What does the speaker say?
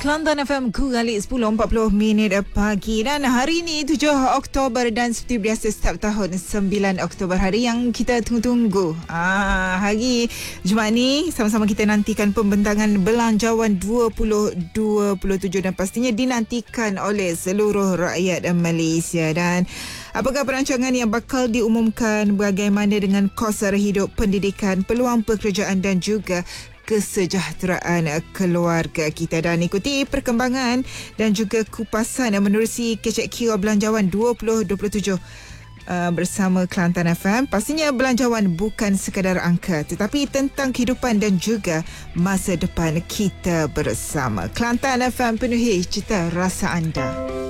Kelantan FM Kugalik 10.40 pagi. Dan hari ini 7 Oktober dan seperti biasa setiap tahun 9 Oktober, hari yang kita tunggu-tunggu. Hari Jumaat ni sama-sama kita nantikan pembentangan Belanjawan 2027 dan pastinya dinantikan oleh seluruh rakyat Malaysia. Dan apakah perancangan yang bakal diumumkan, bagaimana dengan kos sara hidup, pendidikan, peluang pekerjaan dan juga kesejahteraan keluarga kita. Dan ikuti perkembangan dan juga kupasan menerusi kecek kira Belanjawan 2027 bersama Kelantan FM. Pastinya belanjawan bukan sekadar angka, tetapi tentang kehidupan dan juga masa depan kita bersama. Kelantan FM, penuhi cita rasa anda.